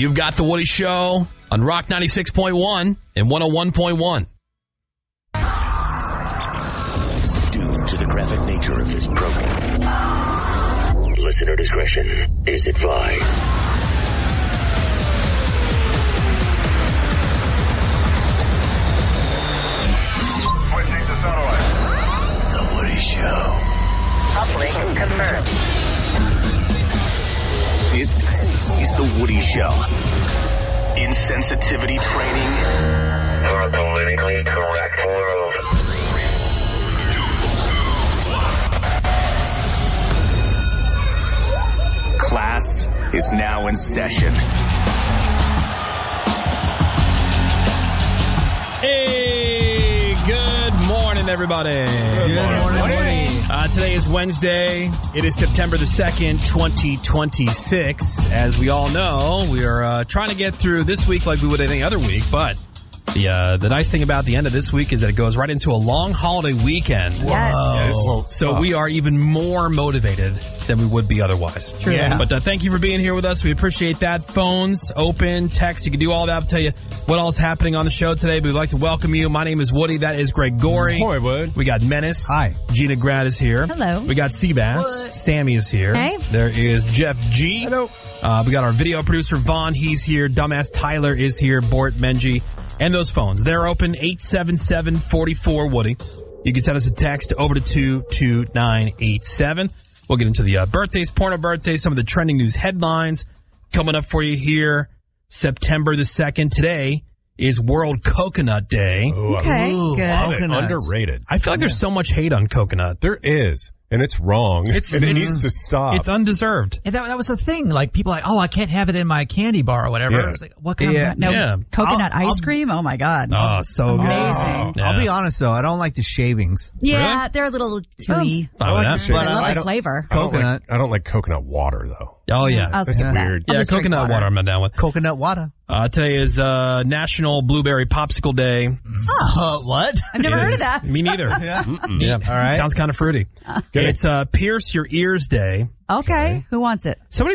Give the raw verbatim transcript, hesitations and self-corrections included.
You've got The Woody Show on Rock ninety-six point one and one oh one point one. Due to the graphic nature of this program, listener discretion is advised. Switching to satellite. The Woody Show. Uplink confirmed. This is The Woody Show. Insensitivity training for a politically correct world. Class is now in session. Hey, good morning, everybody. Good morning, morning. Uh, today is Wednesday. It is September the second, twenty twenty-six. As we all know, we are uh, trying to get through this week like we would any other week, but the uh, the nice thing about the end of this week is that it goes right into a long holiday weekend. Yes. Whoa. So we are even more motivated than we would be otherwise. True. Yeah. But uh, thank you for being here with us. We appreciate that. Phones, open, text. You can do all that. I'll tell you what all is happening on the show today. But we'd like to welcome you. My name is Woody. That is Greg Gorey. Boy, Wood. We got Menace. Hi. Gina Grad is here. Hello. We got Seabass. What? Sammy is here. Hey. There is Jeff G. Hello. Uh, we got our video producer, Vaughn. He's here. Dumbass Tyler is here. Bort Menji. And those phones. They're open eight seven seven, four four, Woody. You can send us a text over to two two nine eight seven. We'll get into the uh, birthdays, porno birthdays, some of the trending news headlines coming up for you here. September the second. Today is World Coconut Day. Ooh, Okay, ooh, good. love it. Coconuts. Underrated. I feel like there's so much hate on coconut. There is, and it's wrong, It's- and it it's- needs to stop. It's undeserved. Yeah, that, that was the thing. Like, people are like, oh, I can't have it in my candy bar or whatever. Yeah. I was like, what kind Yeah. of... No, Yeah. coconut I'll- ice I'll- cream? Oh, my God. Oh, so good. Amazing. Yeah. I'll be honest, though. I don't like the shavings. Yeah, Really? they're a little chewy. Fine with like that. the shape. I But love I the don't- flavor. I don't, Coconut. like, I don't like coconut water, though. Oh, yeah. I'll That's stick with that. weird. I'll Yeah, just drink coconut water I'm not down with. Coconut water. Uh, today is uh, National Blueberry Popsicle Day. Uh, what? I've never It heard is- of that. Me neither. Yeah. Yeah. All right. Sounds kind of fruity. It's uh, Pierce Your Ears Day. Okay, who wants it? Somebody